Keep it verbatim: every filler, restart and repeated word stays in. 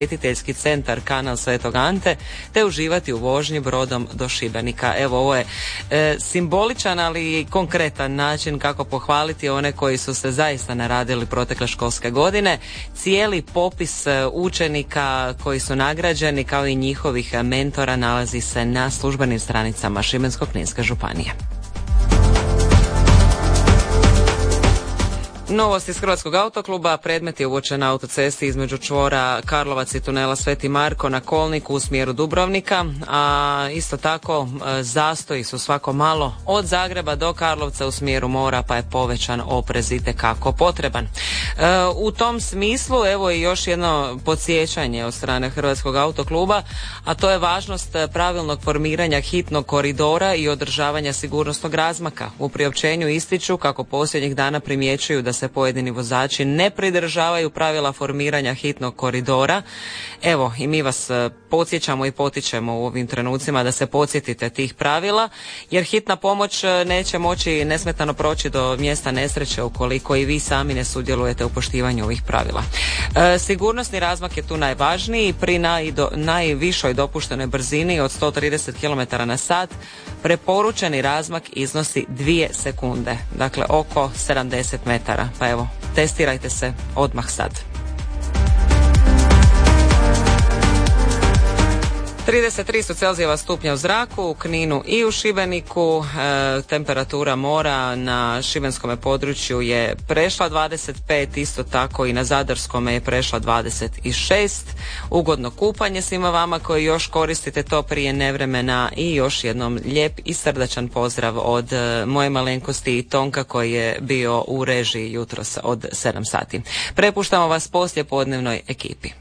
posjetiteljski centar Kanal Svetog Ante te uživati u vožnji brodom do Šibenika. Evo, ovo je e, simboličan ali i konkretan način kako pohvaliti one koji su se zaista naradili protekle školske godine. Cijeli popis učenika koji su nagrađeni kao i njihovih mentora nalazi se na službenim stranicama Šibensko-kninske županije. Novost iz Hrvatskog autokluba, predmet je uočen na autocesti između čvora Karlovac i tunela Sveti Marko na kolniku u smjeru Dubrovnika, a isto tako zastoji su svako malo od Zagreba do Karlovca u smjeru mora, pa je povećan oprez itekako potreban. U tom smislu evo i još jedno podsjećanje od strane Hrvatskog autokluba, a to je važnost pravilnog formiranja hitnog koridora i održavanja sigurnosnog razmaka. U priopćenju ističu kako posljednjih dana primjećuju da se pojedini vozači ne pridržavaju pravila formiranja hitnog koridora. Evo, i mi vas podsjećamo i potičemo u ovim trenucima da se podsjetite tih pravila, jer hitna pomoć neće moći nesmetano proći do mjesta nesreće ukoliko i vi sami ne sudjelujete u poštivanju ovih pravila. E, sigurnosni razmak je tu najvažniji. Pri najdo, najvišoj dopuštenoj brzini od sto trideset kilometara na sat preporučeni razmak iznosi dvije sekunde, dakle oko sedamdeset metara. Pa evo, testirajte se odmah sad. trideset tri su Celzijeva stupnja u zraku, u Kninu i u Šibeniku. E, temperatura mora na šibenskome području je prešla dvadeset pet, isto tako i na zadarskome je prešla dvadeset šest. Ugodno kupanje svima vama koji još koristite to prije nevremena i još jednom lijep i srdačan pozdrav od e, moje malenkosti i Tonka koji je bio u režiji jutros od sedam sati. Prepuštamo vas poslijepodnevnoj ekipi.